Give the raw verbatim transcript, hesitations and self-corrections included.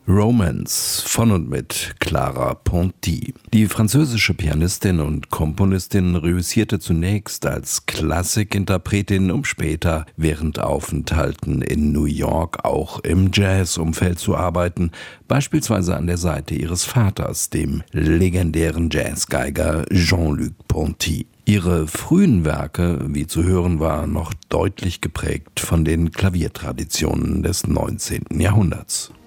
Romance von und mit Clara Ponty. Die französische Pianistin und Komponistin reüssierte zunächst als Klassikinterpretin, um später während Aufenthalten in New York auch im Jazzumfeld zu arbeiten, beispielsweise an der Seite ihres Vaters, dem legendären Jazzgeiger Jean-Luc Ponty. Ihre frühen Werke, wie zu hören war, noch deutlich geprägt von den Klaviertraditionen des neunzehnten Jahrhunderts.